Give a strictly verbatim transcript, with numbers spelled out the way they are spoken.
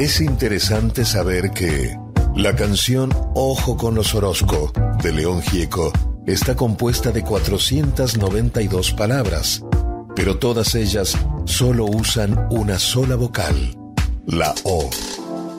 Es interesante saber que la canción Ojo con los Orozco de León Gieco está compuesta de cuatrocientas noventa y dos palabras, pero todas ellas solo usan una sola vocal, la O.